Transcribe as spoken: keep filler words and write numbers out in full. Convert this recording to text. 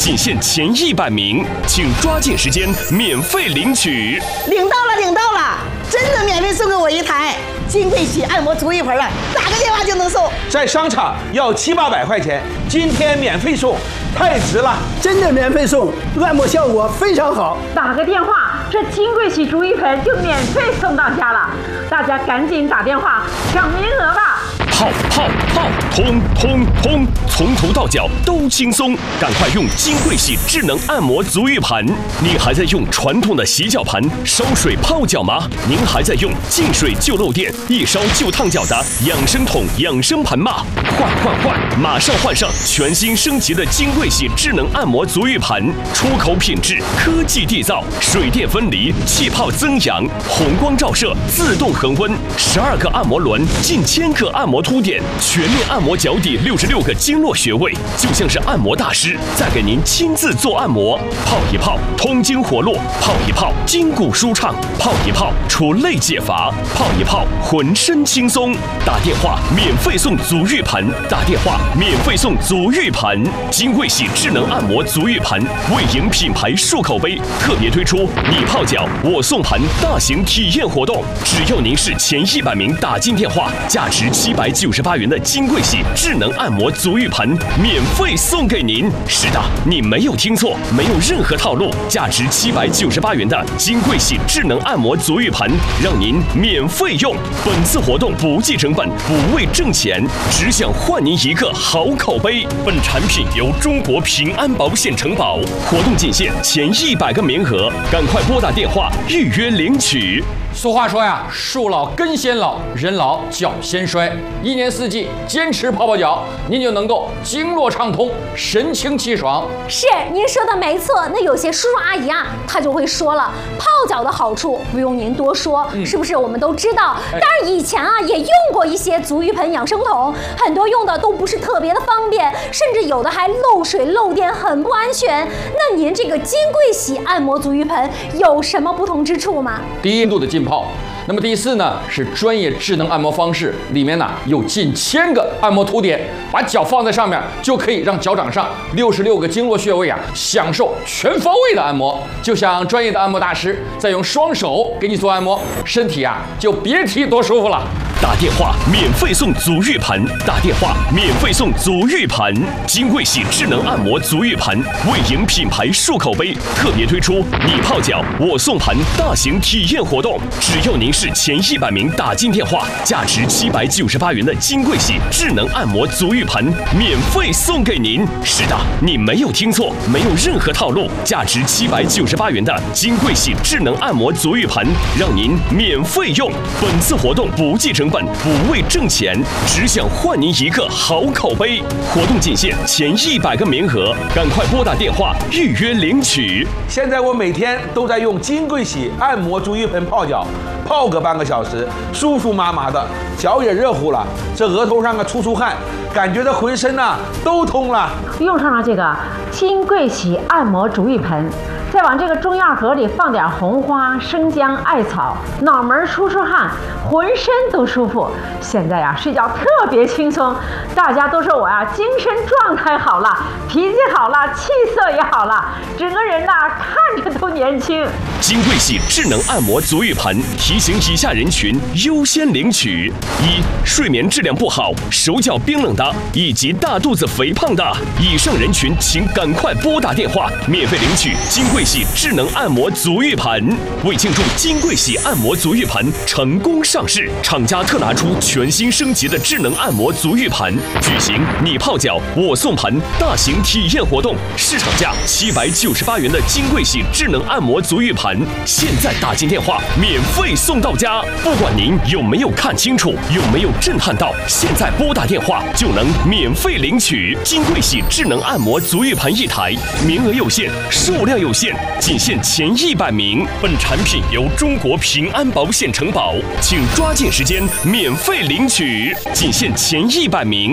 仅限前一百名，请抓紧时间免费领取。 领到了，领到了，真的免费送给我一台金桂喜按摩足浴盆了，打个电话就能送。 在商场要七八百块钱，今天免费送，太值了！ 真的免费送，按摩效果非常好。 打个电话，这金桂喜足浴盆就免费送到家了，大家赶紧打电话抢名额吧！ 泡泡泡，通通通，从头到脚都轻松，赶快用金桂喜智能按摩足浴盘。你还在用传统的洗脚盘烧水泡脚吗？您还在用进水就漏电、一烧就烫脚的养生桶、养生盘吗？换换换，马上换上全新升级的金桂喜智能按摩足浴盘，出口品质，科技缔造，水电分离，气泡增氧，红光照射，自动恒温，十二个按摩轮，近千个按摩凸点，全面按摩脚底六十六个经络穴位，就像是按摩大师在给您亲自做按摩。泡一泡，通经活络；泡一泡，筋骨舒畅；泡一泡，除累解乏；泡一泡，浑身轻松。打电话免费送足浴盘，打电话免费送足浴盘。金桂喜智能按摩足浴盘为迎品牌漱口杯，特别推出你泡脚我送盘大型体验活动，只要您是前一百名打进电话，价值七百九十八元的金桂喜智能按摩足浴盘免费送给您。是的，你没有听错，没有任何套路，价值七百九十八元的金桂喜智能按摩足浴盘让您免费用。本次活动不计成本，不为挣钱，只想换您一个好口碑。本产品由中国平安保险承保，活动仅限前一百个名额，赶快拨打电话预约领取。 俗话说呀，树老根先老，人老脚先衰。一年四季坚持泡泡脚，您就能够经络畅通，神清气爽。 是，您说的没错。那有些叔叔阿姨啊，他就会说了，泡脚的好处不用您多说，嗯、是不是我们都知道？但是以前啊，也用过一些足浴盆养生桶，很多用的都不是特别的方便，甚至有的还漏水漏电，很不安全。那您这个金桂喜按摩足浴盆有什么不同之处吗？ 低硬度的浸泡。那么第四呢，是专业智能按摩方式，里面呢有近千个按摩凸点，把脚放在上面，就可以让脚掌上六十六个经络穴位啊，享受全方位的按摩，就像专业的按摩大师在用双手给你做按摩，身体啊就别提多舒服了。 打电话免费送足浴盘，打电话免费送足浴盘。金桂喜智能按摩足浴盘为迎品牌漱口杯，特别推出你泡脚我送盘大型体验活动，只要您是前一百名打进电话，价值七百九十八元的金桂喜智能按摩足浴盘免费送给您。是的，你没有听错，没有任何套路，价值七百九十八元的金桂喜智能按摩足浴盘让您免费用。本次活动不计成本，不为挣钱，只想换您一个好口碑。活动仅限前一百个名额，赶快拨打电话预约领取。 现在我每天都在用金桂喜按摩足浴盆泡脚，泡个半个小时，舒舒麻麻的，脚也热乎了，这额头上啊出出汗，感觉这浑身呐、啊、都通了。 用上了这个金桂喜按摩足浴盆，再往这个中药盒里放点红花、生姜、艾草，脑门出出汗，浑身都舒服。现在呀、啊，睡觉特别轻松，大家都说我呀、啊、精神状态好了，脾气好了，气色也好了，整个人呐、啊、看着都年轻。 金桂喜智能按摩足浴盆提醒以下人群优先领取：一、睡眠质量不好、手脚冰冷的，以及大肚子肥胖的，以上人群请赶快拨打电话，免费领取金桂喜智能按摩足浴盆。为庆祝金桂喜按摩足浴盆成功上市，厂家特拿出全新升级的智能按摩足浴盆，举行你泡脚我送盘大型体验活动，市场价七百九十八元的金桂喜智能按摩足浴盆，现在打进电话免费送到家。不管您有没有看清楚，有没有震撼到，现在拨打电话就能免费领取金桂喜智能按摩足浴盆一台，名额有限，数量有限，仅限前一百名。本产品由中国平安保险承保，请抓紧时间免费领取，仅限前一百名。